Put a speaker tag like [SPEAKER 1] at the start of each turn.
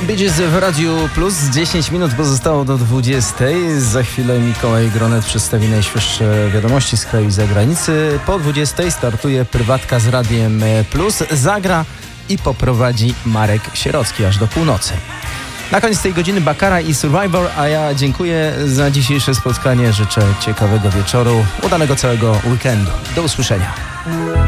[SPEAKER 1] Bee Gees w Radiu Plus. 10 minut pozostało do 20. Za chwilę Mikołaj Gronet przedstawi najświeższe wiadomości z kraju i zagranicy. Po 20 startuje prywatka z Radiem Plus. Zagra i poprowadzi Marek Sierocki aż do północy. Na koniec tej godziny Baccara i Survivor, a ja dziękuję za dzisiejsze spotkanie. Życzę ciekawego wieczoru, udanego całego weekendu. Do usłyszenia.